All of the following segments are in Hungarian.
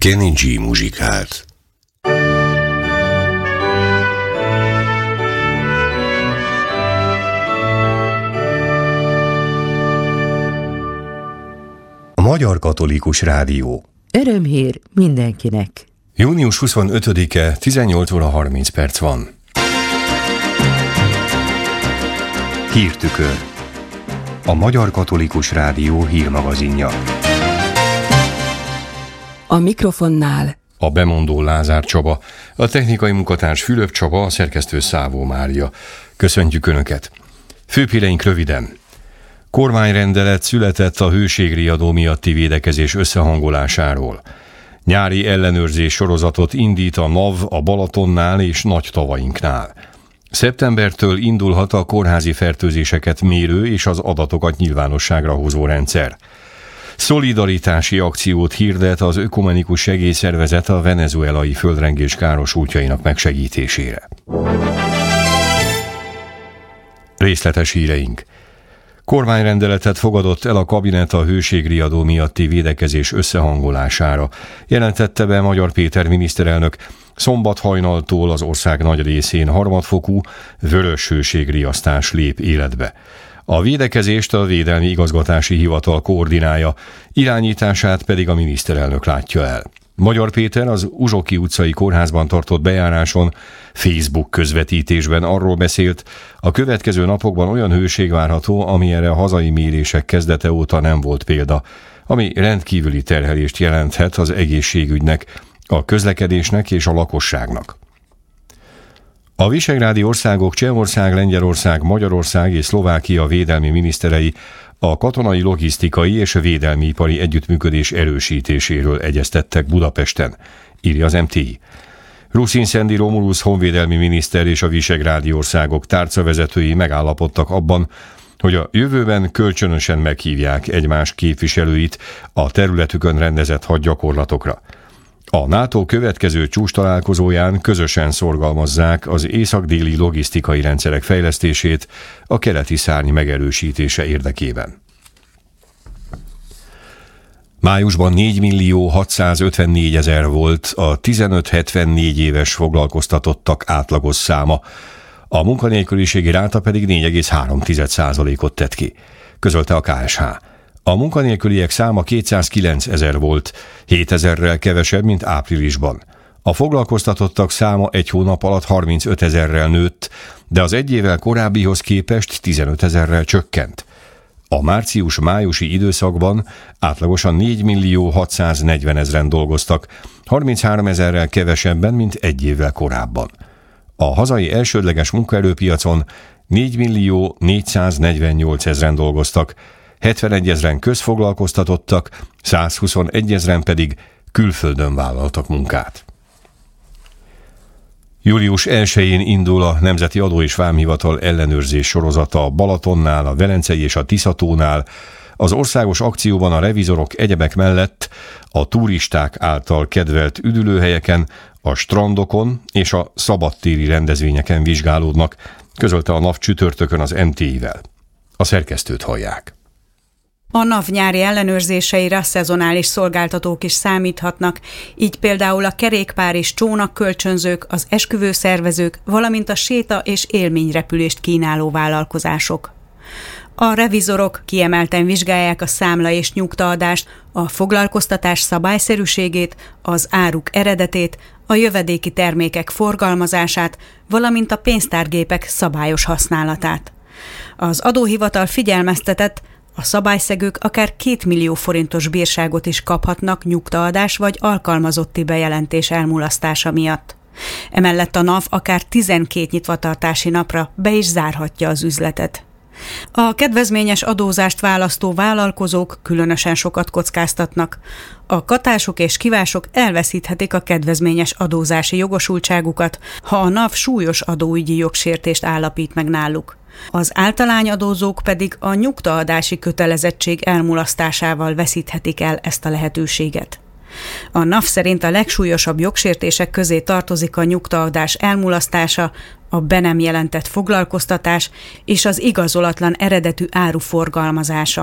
Kenny G muzsikált. A Magyar Katolikus Rádió. Örömhír mindenkinek. Június 25-e, 18 óra 30 perc van. Hírtükör. A Magyar Katolikus Rádió hírmagazinja. A mikrofonnál A bemondó Lázár Csaba, a technikai munkatárs Fülöp Csaba, a szerkesztő Szávó Mária. Köszöntjük Önöket! Főhíreink röviden. Kormányrendelet született a hőségriadó miatti védekezés összehangolásáról. Nyári ellenőrzés sorozatot indít a NAV a Balatonnál és Nagytavainknál. Szeptembertől indulhat a kórházi fertőzéseket mérő és az adatokat nyilvánosságra hozó rendszer. Szolidaritási akciót hirdet az Ökumenikus Segélyszervezet a venezuelai földrengés károsultjainak megsegítésére. Részletes híreink. Kormányrendeletet fogadott el a kabinet a hőségriadó miatti védekezés összehangolására, jelentette be Magyar Péter miniszterelnök. Szombat hajnaltól az ország nagy részén harmadfokú vörös hőségriasztás lép életbe. A védekezést a Védelmi Igazgatási Hivatal koordinálja, irányítását pedig a miniszterelnök látja el. Magyar Péter az Uzsoki utcai kórházban tartott bejáráson Facebook közvetítésben arról beszélt, a következő napokban olyan hőség várható, amilyenre a hazai mérések kezdete óta nem volt példa, ami rendkívüli terhelést jelenthet az egészségügynek, a közlekedésnek és a lakosságnak. A visegrádi országok Csehország, Lengyelország, Magyarország és Szlovákia védelmi miniszterei a katonai, logisztikai és védelmi ipari együttműködés erősítéséről egyeztettek Budapesten, írja az MTI. Ruszin Szendi Romulusz honvédelmi miniszter és a visegrádi országok tárcavezetői megállapodtak abban, hogy a jövőben kölcsönösen meghívják egymás képviselőit a területükön rendezett hadgyakorlatokra. A NATO következő csúcstalálkozóján közösen szorgalmazzák az észak-déli logisztikai rendszerek fejlesztését a keleti szárny megerősítése érdekében. Májusban 4.654.000 volt a 15-74 éves foglalkoztatottak átlagos száma, a munkanélküliségi ráta pedig 4,3%-ot tett ki, közölte a KSH. A munkanélküliek száma 209.000 volt, 7.000-rel kevesebb, mint áprilisban. A foglalkoztatottak száma egy hónap alatt 35.000-rel nőtt, de az egy évvel korábbihoz képest 15.000-rel csökkent. A március-májusi időszakban átlagosan 4.640.000-en dolgoztak, 33.000-rel kevesebben, mint egy évvel korábban. A hazai elsődleges munkaerőpiacon 4.448.000-en dolgoztak, 71.000-en közfoglalkoztatottak, 121.000-en pedig külföldön vállaltak munkát. Július 1-én indul a Nemzeti Adó és Vámhivatal ellenőrzés sorozata a Balatonnál, a Velencei és a Tiszatónál. Az országos akcióban a revizorok egyebek mellett a turisták által kedvelt üdülőhelyeken, a strandokon és a szabadtéri rendezvényeken vizsgálódnak, közölte a NAV csütörtökön az MTI-vel. A szerkesztőt hallják. A NAV nyári ellenőrzéseire a szezonális szolgáltatók is számíthatnak, így például a kerékpár és csónakkölcsönzők, az esküvőszervezők, valamint a séta- és élményrepülést kínáló vállalkozások. A revizorok kiemelten vizsgálják a számla- és nyugtaadást, a foglalkoztatás szabályszerűségét, az áruk eredetét, a jövedéki termékek forgalmazását, valamint a pénztárgépek szabályos használatát. Az adóhivatal figyelmeztetett, a szabályszegők akár 2 millió forintos bírságot is kaphatnak nyugtaadás vagy alkalmazotti bejelentés elmulasztása miatt. Emellett a NAV akár 12 nyitvatartási napra be is zárhatja az üzletet. A kedvezményes adózást választó vállalkozók különösen sokat kockáztatnak. A katások és kivások elveszíthetik a kedvezményes adózási jogosultságukat, ha a NAV súlyos adóügyi jogsértést állapít meg náluk. Az általányadózók pedig a nyugtaadási kötelezettség elmulasztásával veszíthetik el ezt a lehetőséget. A NAV szerint a legsúlyosabb jogsértések közé tartozik a nyugtaadás elmulasztása, a be nem jelentett foglalkoztatás és az igazolatlan eredetű áru forgalmazása.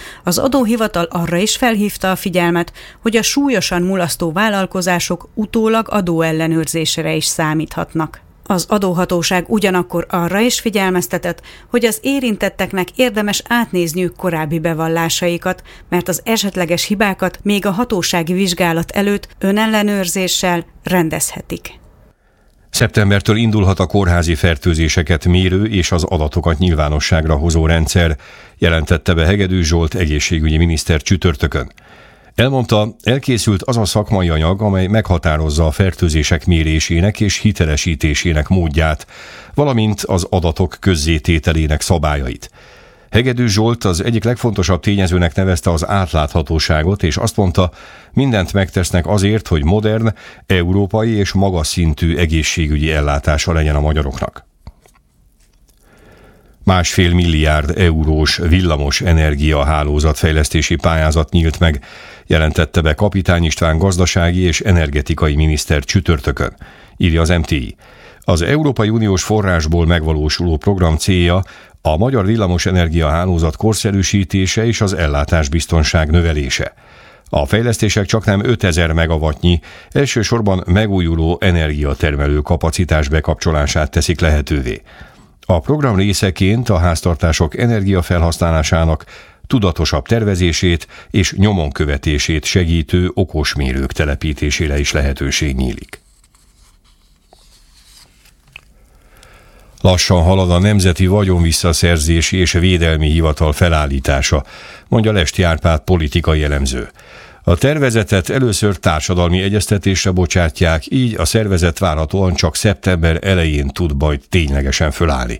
Az adóhivatal arra is felhívta a figyelmet, hogy a súlyosan mulasztó vállalkozások utólag adóellenőrzésre is számíthatnak. Az adóhatóság ugyanakkor arra is figyelmeztetett, hogy az érintetteknek érdemes átnézniük korábbi bevallásaikat, mert az esetleges hibákat még a hatósági vizsgálat előtt önellenőrzéssel rendezhetik. Szeptembertől indulhat a kórházi fertőzéseket mérő és az adatokat nyilvánosságra hozó rendszer, jelentette be Hegedűs Zsolt egészségügyi miniszter csütörtökön. Elmondta, elkészült az a szakmai anyag, amely meghatározza a fertőzések mérésének és hitelesítésének módját, valamint az adatok közzétételének szabályait. Hegedűs Zsolt az egyik legfontosabb tényezőnek nevezte az átláthatóságot, és azt mondta, mindent megtesznek azért, hogy modern, európai és magas szintű egészségügyi ellátása legyen a magyaroknak. 1,5 milliárd eurós villamos energiahálózatfejlesztési pályázat nyílt meg, jelentette be Kapitány István gazdasági és energetikai miniszter csütörtökön, írja az MTI. Az Európai Uniós forrásból megvalósuló program célja a magyar villamos energiahálózat korszerűsítése és az ellátásbiztonság növelése. A fejlesztések csaknem 5000 megawattnyi, elsősorban megújuló energiatermelő kapacitás bekapcsolását teszik lehetővé. A program részeként a háztartások energiafelhasználásának tudatosabb tervezését és nyomon követését segítő okosmérők telepítésére is lehetőség nyílik. Lassan halad a Nemzeti Vagyonvisszaszerzési és Védelmi Hivatal felállítása, mondja Lesti Árpád politikai elemző. A tervezetet először társadalmi egyeztetésre bocsátják, így a szervezet várhatóan csak szeptember elején tud majd ténylegesen fölállni.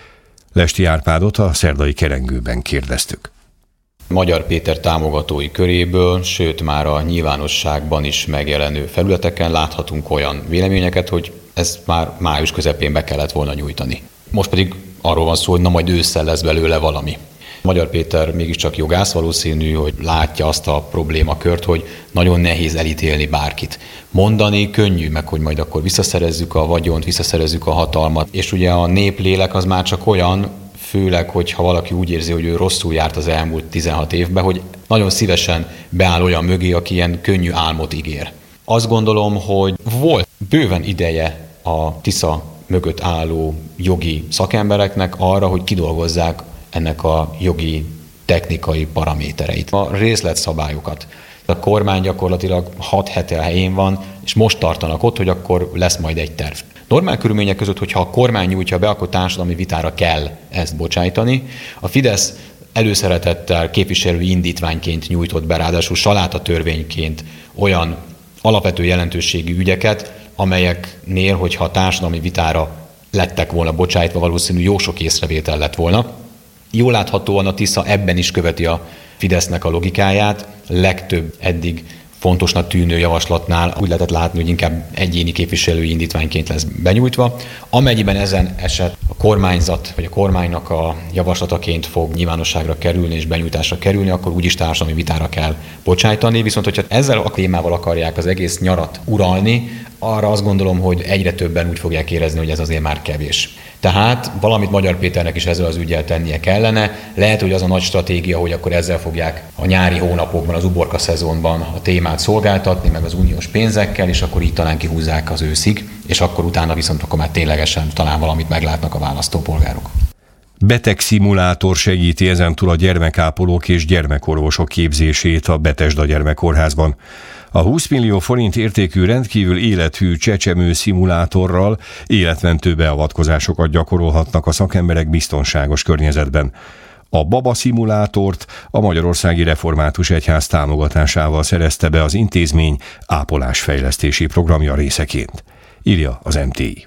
Lesti Árpádot a szerdai Kerengőben kérdeztük. Magyar Péter támogatói köréből, sőt már a nyilvánosságban is megjelenő felületeken láthatunk olyan véleményeket, hogy ezt már május közepén be kellett volna nyújtani. Most pedig arról van szó, hogy majd ősszel lesz belőle valami. Magyar Péter mégiscsak jogász, valószínű, hogy látja azt a problémakört, hogy nagyon nehéz elítélni bárkit. Mondani könnyű, meg hogy majd akkor visszaszerezzük a vagyont, visszaszerezzük a hatalmat, és ugye a néplélek az már csak olyan, főleg, hogyha valaki úgy érzi, hogy ő rosszul járt az elmúlt 16 évben, hogy nagyon szívesen beáll olyan mögé, aki ilyen könnyű álmot ígér. Azt gondolom, hogy volt bőven ideje a Tisza mögött álló jogi szakembereknek arra, hogy kidolgozzák ennek a jogi technikai paramétereit, a részletszabályokat. A kormány gyakorlatilag 6 hete helyén van, és most tartanak ott, hogy akkor lesz majd egy terv. Normál körülmények között, hogyha a kormány nyújtja be, akkor társadalmi vitára kell ezt bocsájtani. A Fidesz előszeretettel képviselői indítványként nyújtott be, ráadásul salátatörvényként olyan alapvető jelentőségű ügyeket, amelyeknél, hogyha a társadalmi vitára lettek volna bocsájtva, valószínű jó sok észrevétel lett volna. Jól láthatóan a Tisza ebben is követi a Fidesznek a logikáját, legtöbb eddig fontosnak tűnő javaslatnál úgy lehetett látni, hogy inkább egyéni képviselői indítványként lesz benyújtva. Amennyiben ezen eset a kormányzat vagy a kormánynak a javaslataként fog nyilvánosságra kerülni és benyújtásra kerülni, akkor úgyis társadalmi vitára kell bocsájtani. Viszont, hogyha ezzel a témával akarják az egész nyarat uralni, arra azt gondolom, hogy egyre többen úgy fogják érezni, hogy ez azért már kevés. Tehát valamit Magyar Péternek is ezzel az üggyel tennie kellene. Lehet, hogy az a nagy stratégia, hogy akkor ezzel fogják a nyári hónapokban, az uborka szezonban a témát szolgáltatni, meg az uniós pénzekkel, és akkor így talán kihúzzák az őszig, és akkor utána viszont akkor már ténylegesen talán valamit meglátnak a választópolgárok. Betegszimulátor segíti ezentúl a gyermekápolók és gyermekorvosok képzését a Betesda Gyermekkórházban. A 20 millió forint értékű rendkívül élethű csecsemő szimulátorral életmentő beavatkozásokat gyakorolhatnak a szakemberek biztonságos környezetben. A baba szimulátort a Magyarországi Református Egyház támogatásával szerezte be az intézmény ápolásfejlesztési programja részeként, írja az MTI.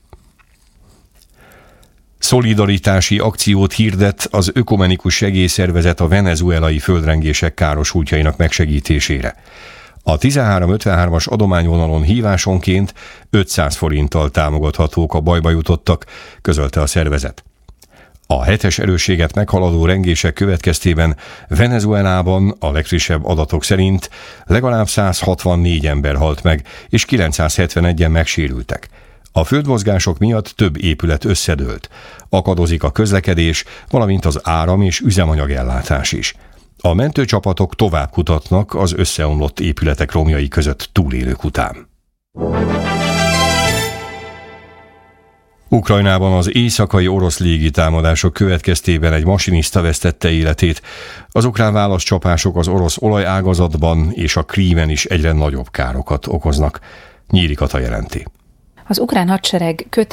Szolidaritási akciót hirdet az ökumenikus segélyszervezet a venezuelai földrengések károsultjainak megsegítésére. A 1353-as adományvonalon hívásonként 500 forinttal támogathatók a bajba jutottak, közölte a szervezet. A 7-es erősséget meghaladó rengések következtében Venezuelában a legfrissebb adatok szerint legalább 164 ember halt meg, és 971-en megsérültek. A földmozgások miatt több épület összedőlt, akadozik a közlekedés, valamint az áram- és üzemanyagellátás is. A mentőcsapatok tovább kutatnak az összeomlott épületek romjai között túlélők után. Ukrajnában az éjszakai orosz légitámadások következtében egy masinista vesztette életét. Az ukrán válaszcsapások az orosz olajágazatban és a Krímen is egyre nagyobb károkat okoznak. Nyíri Kata jelenti. Az ukrán hadsereg